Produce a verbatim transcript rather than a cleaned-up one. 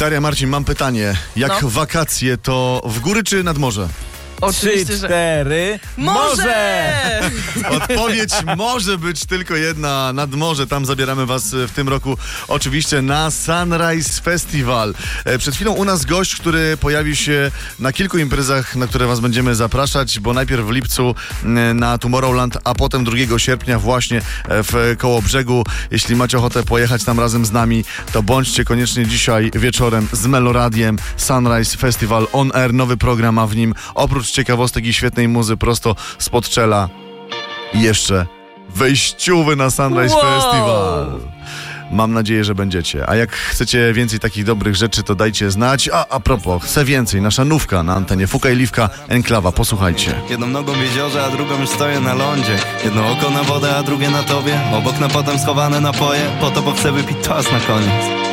Daria, Marcin, mam pytanie. Jak No. wakacje, to w góry czy nad morze? Oczywiście, Trzy, że... cztery, Morze! Odpowiedź może być tylko jedna, nad morze. Tam zabieramy was w tym roku oczywiście na Sunrise Festival. E, Przed chwilą u nas gość, który pojawi się na kilku imprezach, na które was będziemy zapraszać, bo najpierw w lipcu m, na Tomorrowland, a potem drugiego sierpnia właśnie e, w Kołobrzegu. Jeśli macie ochotę pojechać tam razem z nami, to bądźcie koniecznie dzisiaj wieczorem z Meloradiem. Sunrise Festival on air, nowy program, a w nim oprócz ciekawostek i świetnej muzy prosto spod czela i jeszcze wejściówy na Sunrise Wow. Festival. Mam nadzieję, że będziecie. A jak chcecie więcej takich dobrych rzeczy, to dajcie znać. A, a propos, chcę więcej. Nasza nówka na antenie Fuka i Liwka, Enklawa. Posłuchajcie. Jedną nogą w jeziorze, a drugą już stoję na lądzie. Jedno oko na wodę, a drugie na tobie. Obok na potem schowane napoje. Po to, bo chcę wypić toast na koniec.